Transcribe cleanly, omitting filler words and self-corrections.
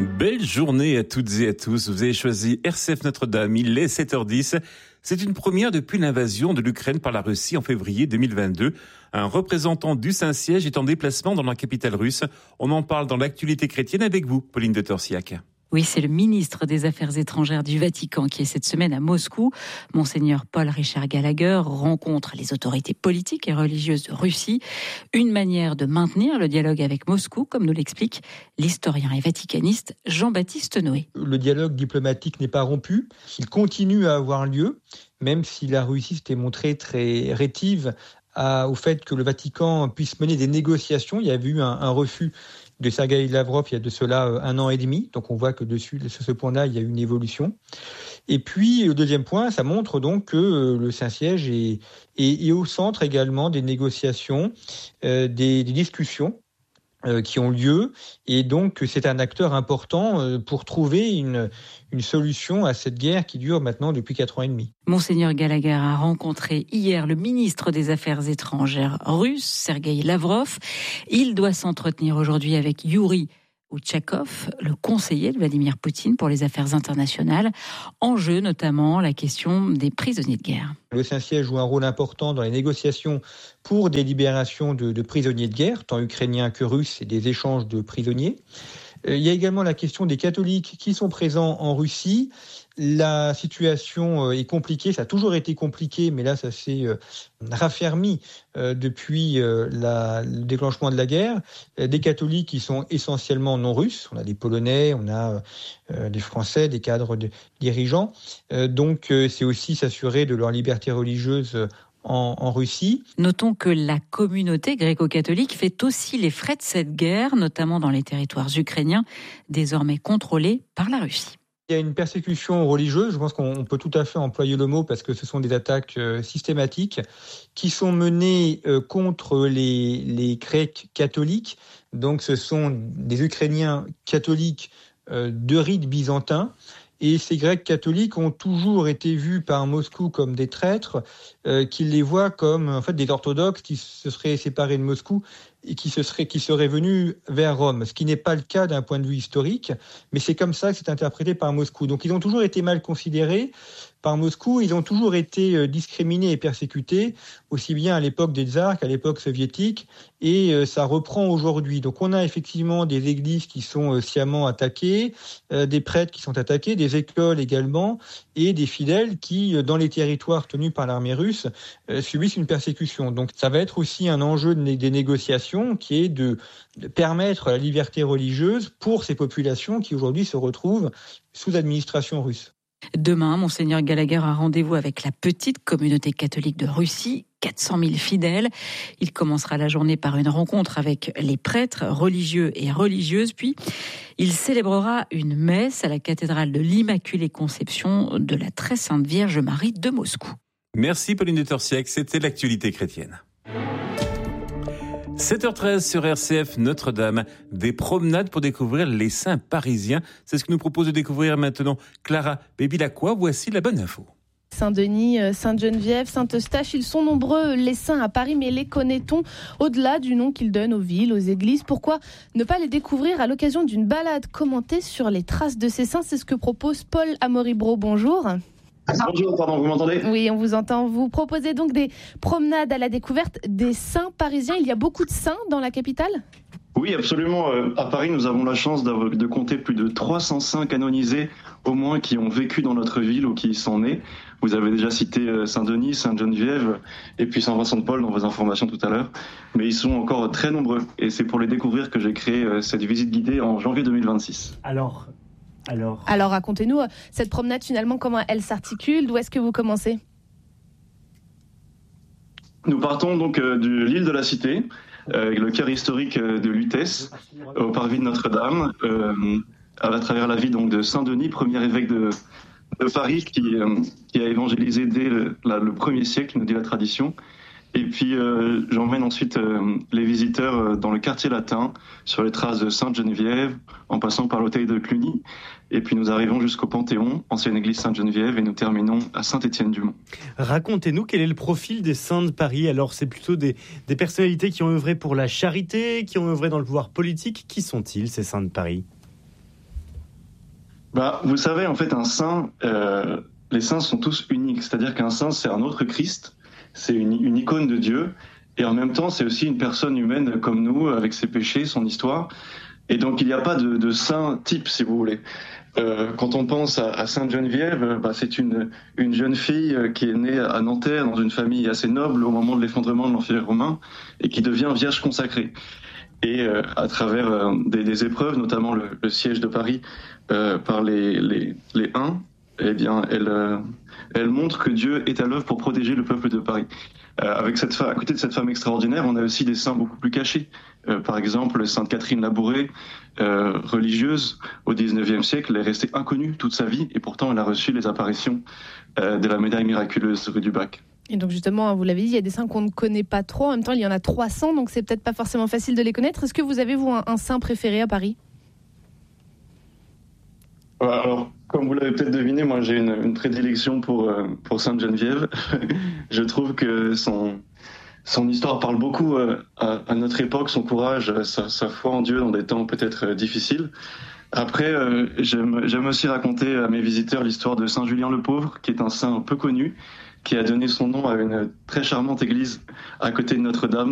Belle journée à toutes et à tous. Vous avez choisi RCF Notre-Dame, il est 7h10. C'est une première depuis l'invasion de l'Ukraine par la Russie en février 2022. Un représentant du Saint-Siège est en déplacement dans la capitale russe. On en parle dans l'actualité chrétienne avec vous, Pauline de Torsiac. Oui, c'est le ministre des Affaires étrangères du Vatican qui est cette semaine à Moscou. Monseigneur Paul Richard Gallagher rencontre les autorités politiques et religieuses de Russie. Une manière de maintenir le dialogue avec Moscou, comme nous l'explique l'historien et vaticaniste Jean-Baptiste Noé. Le dialogue diplomatique n'est pas rompu, il continue à avoir lieu, même si la Russie s'était montrée très rétive au fait que le Vatican puisse mener des négociations. Il y avait eu un refus de Sergueï Lavrov il y a de cela 1 an et demi. Donc on voit que sur ce point-là, il y a eu une évolution. Et puis le deuxième point, ça montre donc que le Saint-Siège est au centre également des négociations, des discussions qui ont lieu, et donc c'est un acteur important pour trouver une solution à cette guerre qui dure maintenant depuis 4 ans et demi. Monseigneur Gallagher a rencontré hier le ministre des Affaires étrangères russe, Sergueï Lavrov. Il doit s'entretenir aujourd'hui avec Yuri Outchakov, le conseiller de Vladimir Poutine pour les affaires internationales. En jeu notamment la question des prisonniers de guerre. Le Saint-Siège joue un rôle important dans les négociations pour des libérations de prisonniers de guerre, tant ukrainiens que russes, et des échanges de prisonniers. Il y a également la question des catholiques qui sont présents en Russie. La situation est compliquée, ça a toujours été compliqué, mais là ça s'est raffermi depuis le déclenchement de la guerre. Des catholiques qui sont essentiellement non russes, on a des Polonais, on a des Français, des cadres dirigeants. Donc c'est aussi s'assurer de leur liberté religieuse en Russie. Notons que la communauté gréco-catholique fait aussi les frais de cette guerre, notamment dans les territoires ukrainiens, désormais contrôlés par la Russie. Il y a une persécution religieuse, je pense qu'on peut tout à fait employer le mot parce que ce sont des attaques systématiques qui sont menées contre les Grecs catholiques. Donc ce sont des Ukrainiens catholiques de rite byzantin. Et ces Grecs catholiques ont toujours été vus par Moscou comme des traîtres, qui les voient comme en fait des orthodoxes qui se seraient séparés de Moscou et qui seraient venus vers Rome, ce qui n'est pas le cas d'un point de vue historique, mais c'est comme ça que c'est interprété par Moscou. Donc ils ont toujours été mal considérés par Moscou, ils ont toujours été discriminés et persécutés, aussi bien à l'époque des tsars qu'à l'époque soviétique, et ça reprend aujourd'hui. Donc on a effectivement des églises qui sont sciemment attaquées, des prêtres qui sont attaqués, des écoles également, et des fidèles qui, dans les territoires tenus par l'armée russe, subissent une persécution. Donc ça va être aussi un enjeu des négociations qui est de permettre la liberté religieuse pour ces populations qui aujourd'hui se retrouvent sous administration russe. Demain, Monseigneur Gallagher a rendez-vous avec la petite communauté catholique de Russie, 400 000 fidèles. Il commencera la journée par une rencontre avec les prêtres religieux et religieuses, puis il célébrera une messe à la cathédrale de l'Immaculée Conception de la Très Sainte Vierge Marie de Moscou. Merci Pauline de Torsiac, c'était l'actualité chrétienne. 7h13 sur RCF Notre-Dame, des promenades pour découvrir les saints parisiens. C'est ce que nous propose de découvrir maintenant Clara Bébilacqua. Voici la bonne info. Saint-Denis, Sainte-Geneviève, Saint-Eustache, ils sont nombreux les saints à Paris, mais les connaît-on au-delà du nom qu'ils donnent aux villes, aux églises? Pourquoi ne pas les découvrir à l'occasion d'une balade commentée sur les traces de ces saints? C'est ce que propose Paul Amoribro. Bonjour. Bonjour, pardon, vous m'entendez ? Oui, on vous entend. Vous proposez donc des promenades à la découverte des saints parisiens. Il y a beaucoup de saints dans la capitale ? Oui, absolument. À Paris, nous avons la chance de compter plus de 300 saints canonisés, au moins, qui ont vécu dans notre ville ou qui y sont nés. Vous avez déjà cité Saint-Denis, Sainte-Geneviève et puis Saint-Vincent-de-Paul dans vos informations tout à l'heure. Mais ils sont encore très nombreux. Et c'est pour les découvrir que j'ai créé cette visite guidée en janvier 2026. Alors, racontez-nous, cette promenade, finalement, comment elle s'articule? D'où est-ce que vous commencez? Nous partons donc de l'île de la Cité, le cœur historique de Lutèce, au parvis de Notre-Dame, à travers la vie donc, de Saint-Denis, premier évêque de Paris, qui a évangélisé dès le 1er siècle, nous dit la tradition. Et puis j'emmène ensuite les visiteurs dans le quartier latin, sur les traces de Sainte-Geneviève, en passant par l'hôtel de Cluny. Et puis nous arrivons jusqu'au Panthéon, ancienne église Sainte-Geneviève, et nous terminons à Saint-Étienne-du-Mont. Racontez-nous quel est le profil des saints de Paris. Alors c'est plutôt des personnalités qui ont œuvré pour la charité, qui ont œuvré dans le pouvoir politique. Qui sont-ils, ces saints de Paris ? Vous savez, en fait, un saint, les saints sont tous uniques. C'est-à-dire qu'un saint, c'est un autre Christ, c'est une icône de Dieu, et en même temps, c'est aussi une personne humaine comme nous, avec ses péchés, son histoire. Et donc, il n'y a pas de saint type, si vous voulez. Quand on pense à Sainte Geneviève, c'est une jeune fille qui est née à Nanterre, dans une famille assez noble au moment de l'effondrement de l'Empire romain, et qui devient vierge consacrée. Et à travers des épreuves, notamment le siège de Paris par les Huns, eh bien, elle montre que Dieu est à l'œuvre pour protéger le peuple de Paris. À côté de cette femme extraordinaire, on a aussi des saints beaucoup plus cachés. Par exemple, Sainte Catherine Labouré, religieuse au XIXe siècle, elle est restée inconnue toute sa vie, et pourtant elle a reçu les apparitions de la médaille miraculeuse rue du Bac. Et donc justement, vous l'avez dit, il y a des saints qu'on ne connaît pas trop. En même temps, il y en a 300, donc c'est peut-être pas forcément facile de les connaître. Est-ce que vous avez, vous, un saint préféré à Paris ? Alors, comme vous l'avez peut-être deviné, moi j'ai une prédilection pour Sainte Geneviève. Je trouve que son histoire parle beaucoup à notre époque, son courage, sa foi en Dieu dans des temps peut-être difficiles. Après, j'aime aussi raconter à mes visiteurs l'histoire de Saint Julien le Pauvre, qui est un saint peu connu, qui a donné son nom à une très charmante église à côté de Notre-Dame,